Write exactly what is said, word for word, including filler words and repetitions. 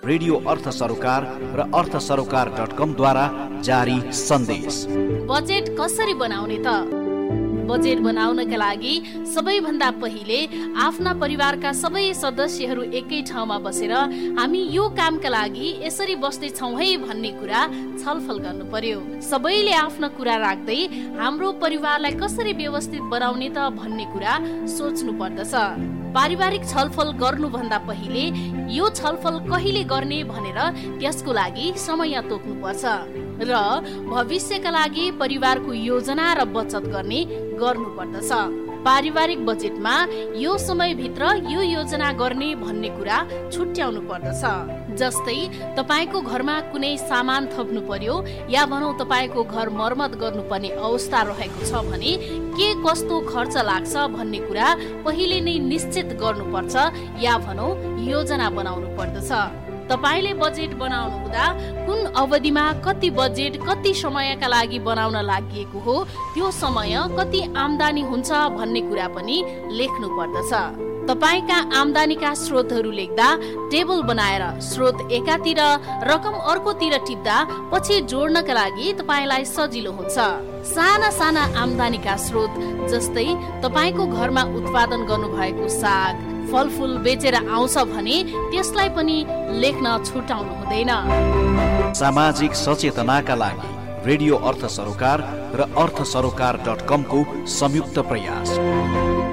Radio अर्थ सरोकार र अर्थ सरोकार डट कम द्वारा जारी सन्देश। बजेट कसरी बनाउने त? बजेट बनाउनका लागि सबैभन्दा पहिले आफ्ना परिवारका सबै सदस्यहरू एकै ठाउँमा बसेर हामी यो कामका लागि यसरी बस्दैछौँ है भन्ने कुरा छलफल गर्नु पर्यो। सबैले आफ्ना कुरा राख्दै हाम्रो परिवारलाई कसरी व्यवस्थित बनाउने त भन्ने कुरा सोच्नु पर्दछ। पारिवारिक छलफल गर्नुभन्दा पहिले यो छलफल कहिले गर्ने भनेर त्यसको लागि समय तोक्नुपर्छ र भविष्यका लागि परिवारको योजना र बचत गर्ने गर्नुपर्दछ। पारिवारिक बजेटमा यो समयभित्र यो योजना गर्ने भन्ने कुरा छुट्याउनु पर्दछ। जस्तै तपाईको घरमा कुनै सामान थप्नु पर्यो या भनौँ तपाईको घर मर्मत गर्नुपर्ने अवस्था रहेको छ भने के कस्तो खर्च लाग्छ भन्ने कुरा पहिले नै निश्चित गर्नुपर्छ या भनौँ योजना बनाउनु पर्दछ। तपाईले बजेट बनाउनु हुँदा कुन अवधिमा कति बजेट कति समयका लागि बनाउन लागि हो, त्यो समय कति आम्दानी हुन्छ भन्ने कुरा पनि लेख्नु पर्दछ। तपाईका आम्दानीका स्रोतहरू लेख्दा टेबल बनाएर स्रोत एकातिर रकम अर्कोतिर टिप्दा पछि जोड्नका लागि तपाईलाई सजिलो हुन्छ। साना साना आम्दानीका स्रोत जस्तै तपाईको घरमा उत्पादन गर्नुभएको साग फलफुल बेचेर आउँछ भने त्यसलाई पनि लेख्न छुटाउनु हुँदैन। सामाजिक सचेतनाका लागि रेडियो अर्थ सरोकार र अर्थ सरोकार डट कम को संयुक्त प्रयास।